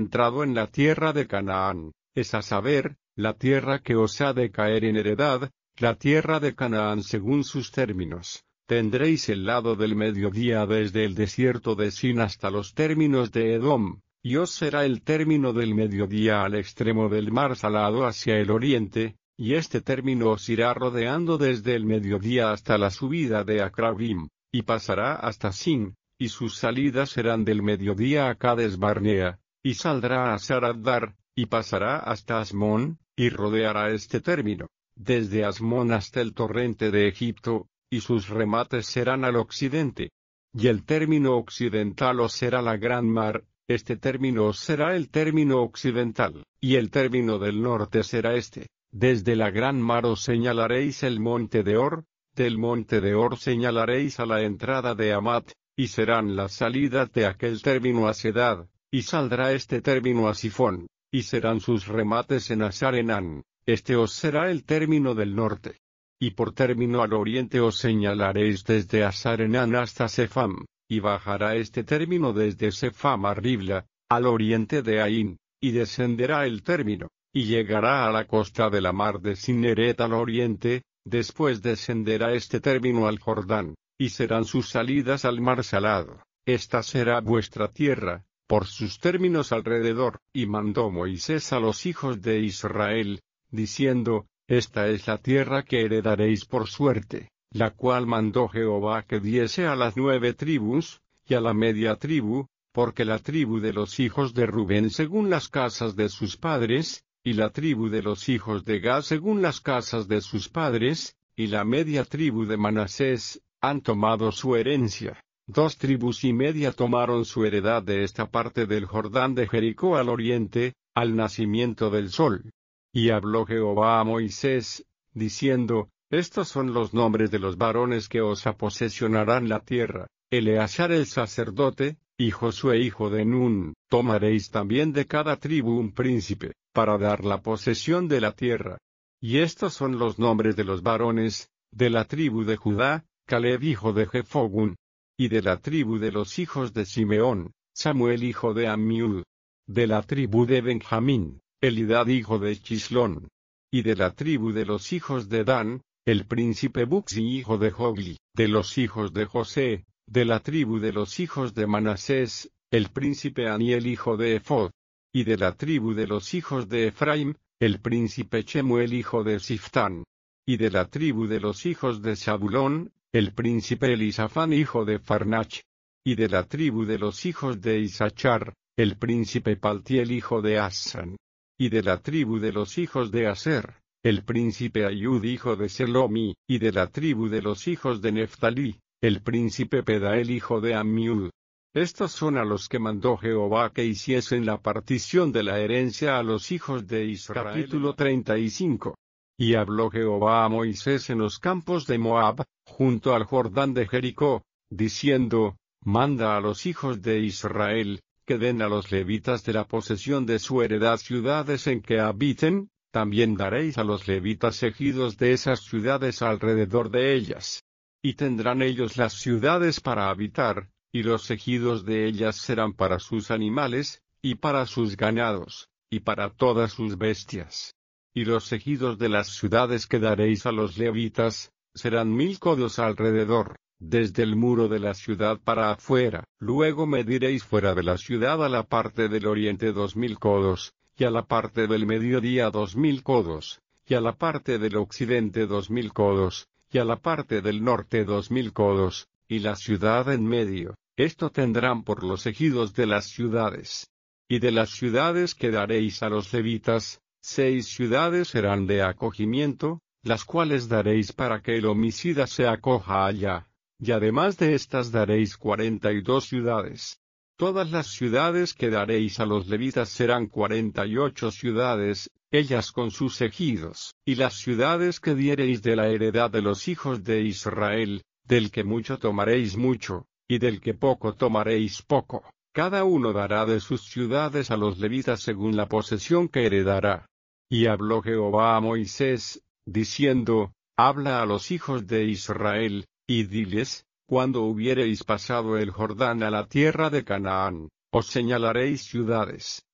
entrado en la tierra de Canaán, es a saber, la tierra que os ha de caer en heredad, la tierra de Canaán según sus términos. Tendréis el lado del mediodía desde el desierto de Sin hasta los términos de Edom, y os será el término del mediodía al extremo del mar Salado hacia el oriente, y este término os irá rodeando desde el mediodía hasta la subida de Acrabim, y pasará hasta Sin, y sus salidas serán del mediodía a Cades Barnea, y saldrá a Saradar, y pasará hasta Asmón, y rodeará este término, desde Asmón hasta el torrente de Egipto, y sus remates serán al occidente. Y el término occidental os será la gran mar, este término os será el término occidental, y el término del norte será este. Desde la gran mar os señalaréis el monte de Or, del monte de Or señalaréis a la entrada de Amat, y serán las salidas de aquel término a Sedad, y saldrá este término a Sifón, y serán sus remates en Asar-Enán, este os será el término del norte. Y por término al oriente os señalaréis desde Asar-Enán hasta Sefam, y bajará este término desde Sefam a Ribla, al oriente de Ain, y descenderá el término, y llegará a la costa de la mar de Cineret al oriente, después descenderá este término al Jordán, y serán sus salidas al mar Salado. Esta será vuestra tierra, por sus términos alrededor. Y mandó Moisés a los hijos de Israel, diciendo, esta es la tierra que heredaréis por suerte, la cual mandó Jehová que diese a las 9 tribus, y a la media tribu, porque la tribu de los hijos de Rubén según las casas de sus padres, y la tribu de los hijos de Gad según las casas de sus padres, y la media tribu de Manasés, han tomado su herencia. 2 tribus y media tomaron su heredad de esta parte del Jordán de Jericó al oriente, al nacimiento del sol. Y habló Jehová a Moisés, diciendo, estos son los nombres de los varones que os aposesionarán la tierra, Eleazar el sacerdote, y Josué hijo de Nun. Tomaréis también de cada tribu un príncipe, para dar la posesión de la tierra. Y estos son los nombres de los varones, de la tribu de Judá, Caleb hijo de Jefogun. Y de la tribu de los hijos de Simeón, Samuel hijo de Amiud. De la tribu de Benjamín, Elidad hijo de Chislón. Y de la tribu de los hijos de Dan, el príncipe Buzi hijo de Jogli. De los hijos de José, de la tribu de los hijos de Manasés, el príncipe Aniel hijo de Ephod. Y de la tribu de los hijos de Efraim, el príncipe Chemuel hijo de Siftán. Y de la tribu de los hijos de Zabulón, el príncipe Elisafán hijo de Farnach. Y de la tribu de los hijos de Isachar, el príncipe Paltiel hijo de Asan. Y de la tribu de los hijos de Aser, el príncipe Ayud hijo de Selomi. Y de la tribu de los hijos de Neftalí, el príncipe Pedael hijo de Amiud. Estos son a los que mandó Jehová que hiciesen la partición de la herencia a los hijos de Israel. Capítulo 35. Y habló Jehová a Moisés en los campos de Moab, junto al Jordán de Jericó, diciendo, manda a los hijos de Israel, que den a los levitas de la posesión de su heredad ciudades en que habiten, también daréis a los levitas ejidos de esas ciudades alrededor de ellas. Y tendrán ellos las ciudades para habitar, y los ejidos de ellas serán para sus animales, y para sus ganados, y para todas sus bestias. Y los ejidos de las ciudades que daréis a los levitas, serán 1000 codos alrededor, desde el muro de la ciudad para afuera. Luego mediréis fuera de la ciudad a la parte del oriente 2000 codos, y a la parte del mediodía 2000 codos, y a la parte del occidente 2000 codos, y a la parte del norte 2000 codos, y la ciudad en medio. Esto tendrán por los ejidos de las ciudades. Y de las ciudades que daréis a los levitas, 6 ciudades serán de acogimiento, las cuales daréis para que el homicida se acoja allá, y además de estas daréis 42 ciudades. Todas las ciudades que daréis a los levitas serán 48 ciudades, ellas con sus ejidos. Y las ciudades que diereis de la heredad de los hijos de Israel, del que mucho tomaréis mucho, y del que poco tomaréis poco. Cada uno dará de sus ciudades a los levitas según la posesión que heredará. Y habló Jehová a Moisés, diciendo, habla a los hijos de Israel, y diles, cuando hubiereis pasado el Jordán a la tierra de Canaán, os señalaréis ciudades,